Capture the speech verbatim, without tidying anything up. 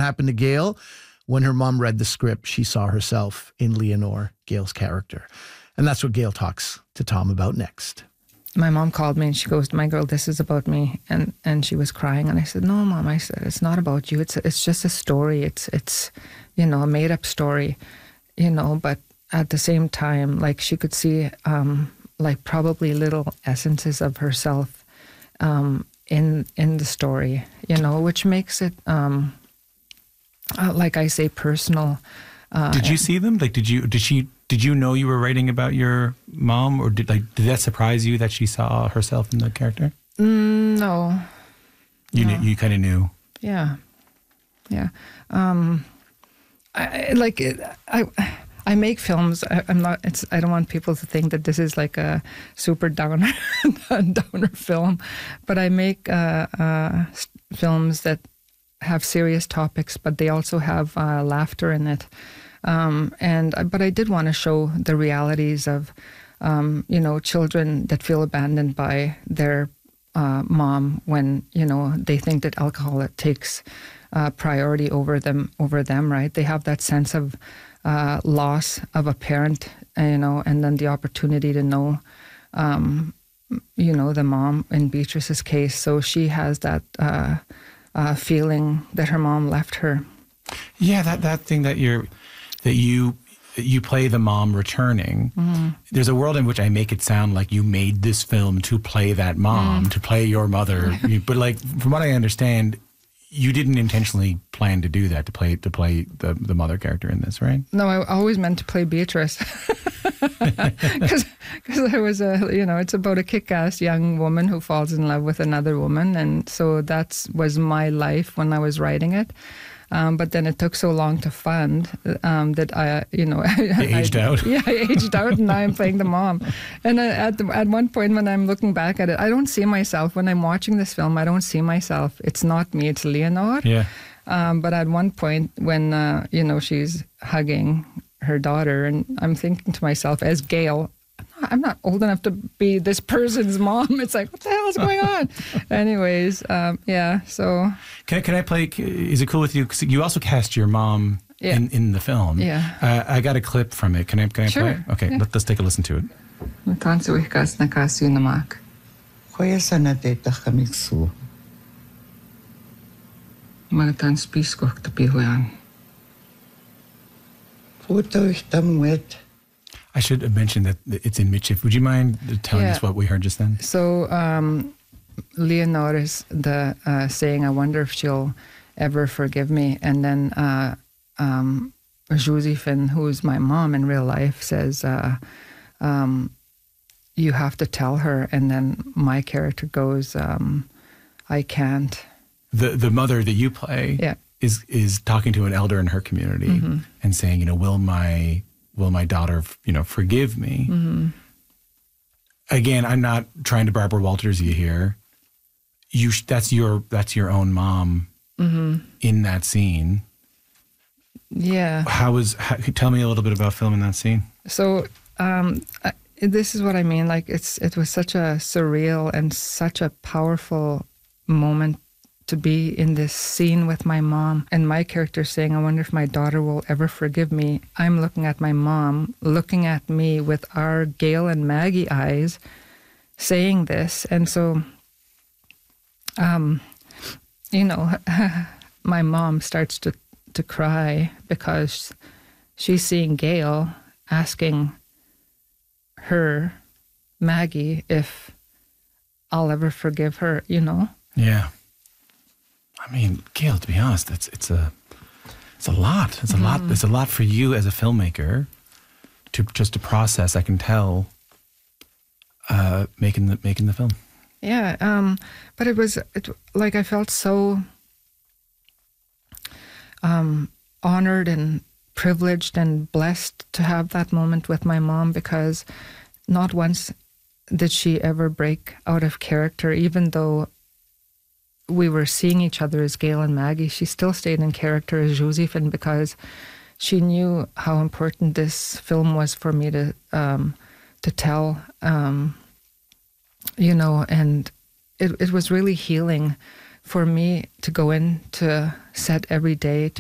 happened to Gail. When her mom read the script, she saw herself in Leonore, Gail's character. And that's what Gail talks to Tom about next. My mom called me and she goes, "My girl, this is about me." And and she was crying. And I said, "No, Mom," I said, "it's not about you. It's it's just a story. It's, it's you know, a made-up story, you know." But at the same time, like, she could see, um, like, probably little essences of herself um, in in the story, you know, which makes it, um, uh, like I say, personal. Uh, did you see them? Like, did you, did she... Did you know you were writing about your mom, or did like did that surprise you that she saw herself in the character? Mm, no. You no. knew, you kind of knew. Yeah, yeah. Um, I like it, I. I make films. I, I'm not. It's. I don't want people to think that this is like a super downer, downer film, but I make uh, uh, films that have serious topics, but they also have uh, laughter in it. Um, and but I did want to show the realities of, um, you know, children that feel abandoned by their uh, mom when, you know, they think that alcohol takes uh, priority over them. Over them, right? They have that sense of uh, loss of a parent, you know, and then the opportunity to know, um, you know, the mom in Beatrice's case. So she has that uh, uh, feeling that her mom left her. Yeah, that that thing that you're. that you you play the mom returning. Mm-hmm. There's a world in which I make it sound like you made this film to play that mom, mm. to play your mother. But like, from what I understand, you didn't intentionally plan to do that, to play to play the, the mother character in this, right? No, I always meant to play Beatrice. Because I was a, you know, it's about a kick-ass young woman who falls in love with another woman. And so that was my life when I was writing it. Um, but then it took so long to fund um, that I, you know, I aged I, out. Yeah, I aged out, and now I'm playing the mom. And uh, at the, at one point when I'm looking back at it, I don't see myself when I'm watching this film. I don't see myself. It's not me. It's Leonore. Yeah. Um, but at one point when uh, you know, she's hugging her daughter, and I'm thinking to myself as Gail, I'm not old enough to be this person's mom. It's like, what the hell is going on? Anyways, um, yeah, so. Can I, can I play, is it cool with you? Because you also cast your mom yeah. in, in the film. Yeah. Uh, I got a clip from it. Can I, can I sure. play it? Okay, yeah. let, let's take a listen to it. Tansuihkas na kasi namak. Kuya sana teta kamiksu. Magatan spisko tapihuyan. Puto ihtamuet. I should have mentioned that it's in Michif. Would you mind telling yeah. us what we heard just then? So, um, Leonore is the uh, saying, "I wonder if she'll ever forgive me." And then uh, um, Josephine, who's my mom in real life, says, uh, um, "You have to tell her." And then my character goes, um, "I can't." The the mother that you play yeah. is is talking to an elder in her community mm-hmm. and saying, you know, will my will my daughter, you know, forgive me? Mm-hmm. Again, I'm not trying to Barbara Walters you here. You that's your that's your own mom mm-hmm. in that scene. Yeah. How was? How, tell me a little bit about filming that scene. So um, I, this is what I mean. Like it's it was such a surreal and such a powerful moment to be in this scene with my mom, and my character saying, "I wonder if my daughter will ever forgive me." I'm looking at my mom, looking at me with our Gail and Maggie eyes, saying this, and so, um, you know, my mom starts to to cry because she's seeing Gail asking her, Maggie, if I'll ever forgive her, you know? Yeah. I mean, Gail, to be honest, it's it's a it's a lot. It's a mm-hmm. lot. It's a lot for you as a filmmaker to just to process. I can tell uh, making the making the film. Yeah, um, but it was it, like I felt so um, honored and privileged and blessed to have that moment with my mom, because not once did she ever break out of character, even though we were seeing each other as Gail and Maggie. She still stayed in character as Josephine, because she knew how important this film was for me to um, to tell, um, you know, and it, it was really healing for me to go in to set every day to